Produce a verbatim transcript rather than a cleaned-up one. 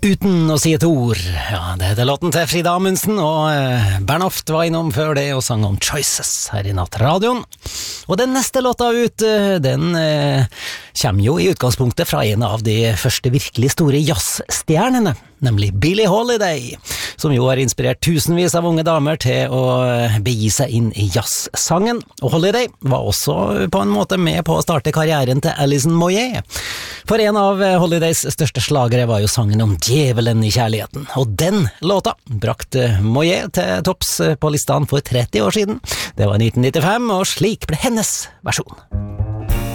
Uten å si et ord. Ja, det er låten til Frida Amundsen, og eh, Bernhoft var innom før det og sang om Choices her i Nattradioen. Og den neste låta ut, eh, den eh, kommer jo i utgangspunktet fra en av de første virkelig store jazzstjernene, nemlig Billie Holiday, som jo har inspirert tusenvis av unge damer til å begi seg inn i jazzsangen. Og Holiday var også på en måte med på å starte karrieren til Alison Moyet. For en av Holidays største slagere var jo sangen om djevelen i kjærligheten, og den låta brakte Moyet til topps på listene for tretti år siden. Det var nitten nittifem, og slik ble hennes versjon.